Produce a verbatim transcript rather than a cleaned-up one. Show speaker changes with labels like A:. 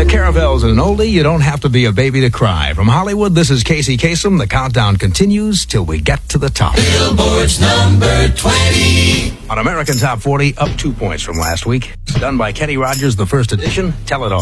A: The Caravels and an oldie, you don't have to be a baby to cry. From Hollywood, this is Casey Kasem. The countdown continues till we get to the top.
B: Billboard's number twenty.
A: On American Top forty, up two points from last week. Done by Kenny Rogers, the first edition. Tell It All.